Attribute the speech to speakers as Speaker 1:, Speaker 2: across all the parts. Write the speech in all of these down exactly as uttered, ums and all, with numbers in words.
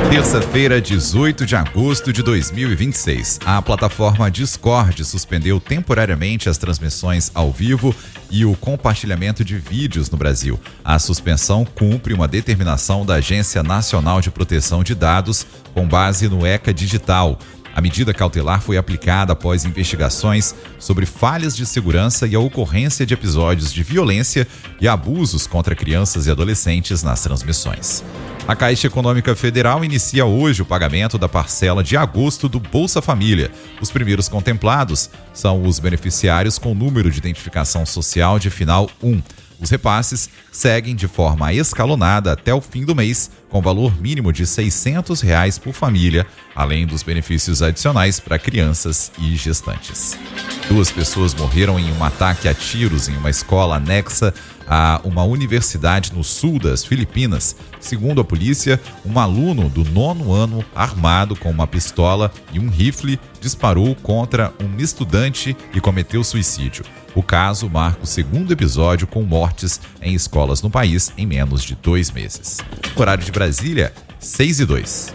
Speaker 1: Terça-feira, dezoito de agosto de dois mil e vinte e seis. A plataforma Discord suspendeu temporariamente as transmissões ao vivo e o compartilhamento de vídeos no Brasil. A suspensão cumpre uma determinação da Agência Nacional de Proteção de Dados com base no ECA Digital. A medida cautelar foi aplicada após investigações sobre falhas de segurança e a ocorrência de episódios de violência e abusos contra crianças e adolescentes nas transmissões. A Caixa Econômica Federal inicia hoje o pagamento da parcela de agosto do Bolsa Família. Os primeiros contemplados são os beneficiários com número de identificação social de final um. Os repasses seguem de forma escalonada até o fim do mês, com valor mínimo de seiscentos reais por família, além dos benefícios adicionais para crianças e gestantes. Duas pessoas morreram em um ataque a tiros em uma escola anexa a uma universidade no sul das Filipinas. Segundo a polícia, um aluno do nono ano, armado com uma pistola e um rifle, disparou contra um estudante e cometeu suicídio. O caso marca o segundo episódio com mortes em escolas no país em menos de dois meses. Horário de Brasília, seis e dois.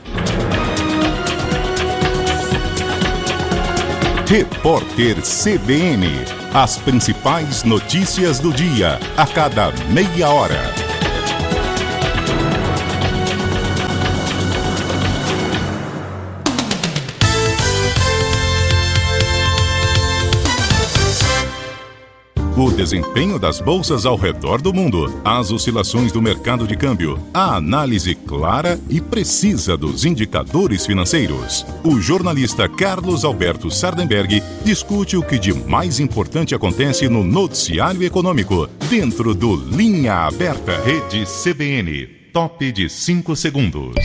Speaker 2: Repórter C B N. As principais notícias do dia, a cada meia hora. O desempenho das bolsas ao redor do mundo, as oscilações do mercado de câmbio, a análise clara e precisa dos indicadores financeiros. O jornalista Carlos Alberto Sardenberg discute o que de mais importante acontece no noticiário econômico, dentro do Linha Aberta. Rede C B N, top de cinco segundos.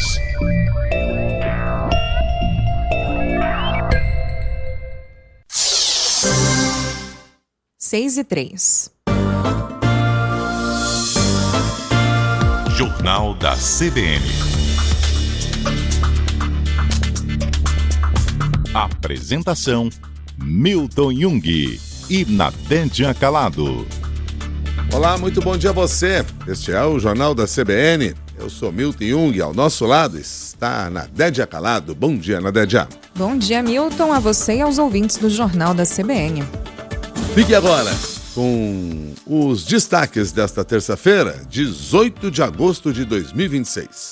Speaker 3: Seis e três.
Speaker 2: Jornal da C B N. Apresentação: Milton Jung e Nadédia Calado.
Speaker 4: Olá, muito bom dia a você. Este é o Jornal da C B N. Eu sou Milton Jung. Ao nosso lado está Nadédia Calado. Bom dia, Nadédia.
Speaker 3: Bom dia, Milton, a você e aos ouvintes do Jornal da C B N.
Speaker 4: Fique agora com os destaques desta terça-feira, dezoito de agosto de dois mil e vinte e seis.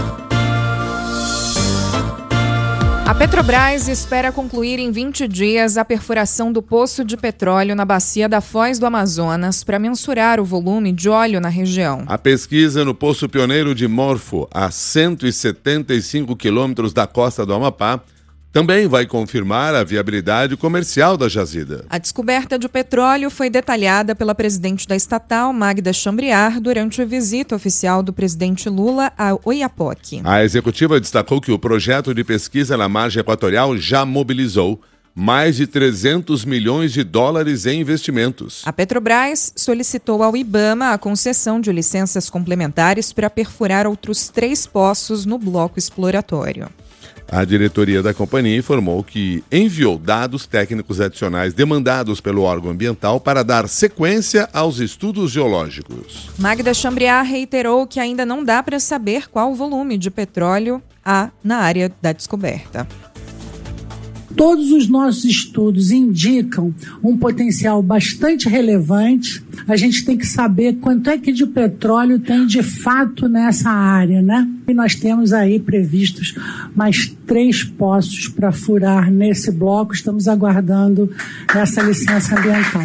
Speaker 3: A Petrobras espera concluir em vinte dias a perfuração do poço de petróleo na bacia da Foz do Amazonas para mensurar o volume de óleo na região.
Speaker 4: A pesquisa no Poço Pioneiro de Morfo, a cento e setenta e cinco quilômetros da costa do Amapá, também vai confirmar a viabilidade comercial da jazida.
Speaker 3: A descoberta de petróleo foi detalhada pela presidente da estatal, Magda Chambriard, durante a visita oficial do presidente Lula a Oiapoque.
Speaker 4: A executiva destacou que o projeto de pesquisa na margem equatorial já mobilizou mais de trezentos milhões de dólares em investimentos.
Speaker 3: A Petrobras solicitou ao IBAMA a concessão de licenças complementares para perfurar outros três poços no bloco exploratório.
Speaker 4: A diretoria da companhia informou que enviou dados técnicos adicionais demandados pelo órgão ambiental para dar sequência aos estudos geológicos.
Speaker 3: Magda Chambriard reiterou que ainda não dá para saber qual o volume de petróleo há na área da descoberta.
Speaker 5: Todos os nossos estudos indicam um potencial bastante relevante. A gente tem que saber quanto é que de petróleo tem de fato nessa área, né? E nós temos aí previstos mais três poços para furar nesse bloco. Estamos aguardando essa licença ambiental.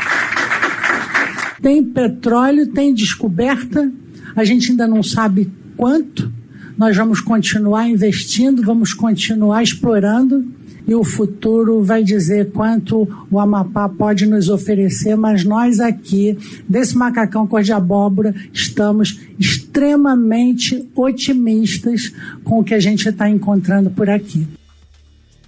Speaker 5: Tem petróleo, tem descoberta. A gente ainda não sabe quanto. Nós vamos continuar investindo, vamos continuar explorando. E o futuro vai dizer quanto o Amapá pode nos oferecer, mas nós aqui, desse macacão cor de abóbora, estamos extremamente otimistas com o que a gente está encontrando por aqui.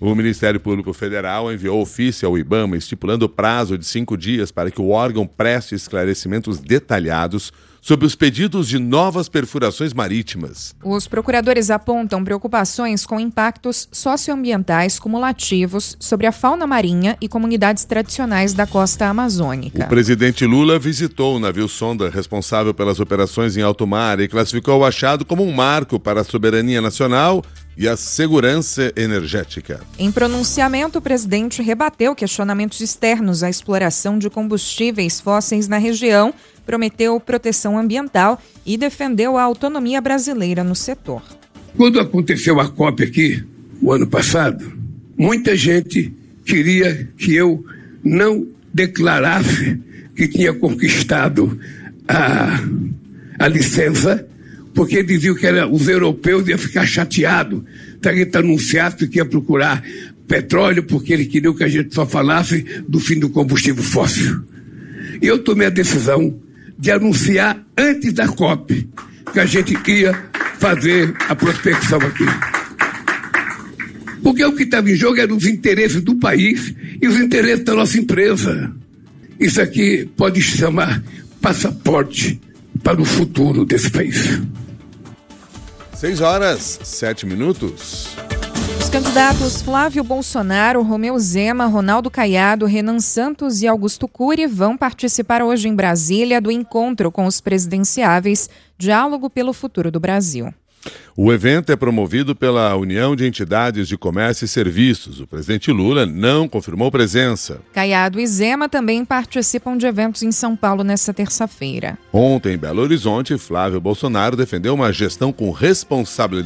Speaker 4: O Ministério Público Federal enviou ofício ao IBAMA estipulando o prazo de cinco dias para que o órgão preste esclarecimentos detalhados sobre os pedidos de novas perfurações marítimas.
Speaker 3: Os procuradores apontam preocupações com impactos socioambientais cumulativos sobre a fauna marinha e comunidades tradicionais da costa amazônica.
Speaker 4: O presidente Lula visitou o navio sonda responsável pelas operações em alto mar e classificou o achado como um marco para a soberania nacional e a segurança energética.
Speaker 3: Em pronunciamento, o presidente rebateu questionamentos externos à exploração de combustíveis fósseis na região, prometeu proteção ambiental e defendeu a autonomia brasileira no setor.
Speaker 6: Quando aconteceu a COP aqui, o ano passado, muita gente queria que eu não declarasse que tinha conquistado a, a licença, porque diziam que era, os europeus iam ficar chateados se a gente anunciasse que ia procurar petróleo, porque eles queriam que a gente só falasse do fim do combustível fóssil. E eu tomei a decisão de anunciar antes da COP que a gente ia fazer a prospecção aqui. Porque o que estava em jogo eram os interesses do país e os interesses da nossa empresa. Isso aqui pode se chamar passaporte para o futuro desse país.
Speaker 4: Seis horas, sete minutos.
Speaker 3: Os candidatos Flávio Bolsonaro, Romeu Zema, Ronaldo Caiado, Renan Santos e Augusto Cury vão participar hoje em Brasília do encontro com os presidenciáveis Diálogo pelo Futuro do Brasil.
Speaker 4: O evento é promovido pela União de Entidades de Comércio e Serviços. O presidente Lula não confirmou presença.
Speaker 3: Caiado e Zema também participam de eventos em São Paulo nesta terça-feira.
Speaker 4: Ontem, em Belo Horizonte, Flávio Bolsonaro defendeu uma gestão com responsabilidade